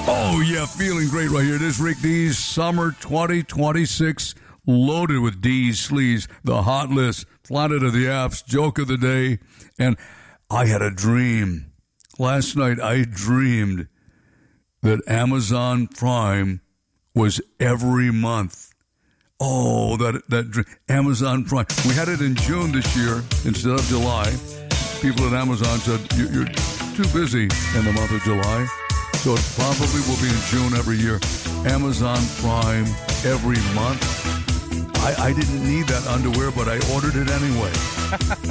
Oh, yeah, feeling great right here. This is Rick D's Summer 2026, loaded with D's sleaze, the hot list, Planet of the Apps, joke of the day. And I had a dream. Last night I dreamed that Amazon Prime was every month. Oh, that dream. Amazon Prime. We had it in June this year instead of July. People at Amazon said, you're too busy in the month of July. So it probably will be in June every year. Amazon Prime every month. I didn't need that underwear, but I ordered it anyway.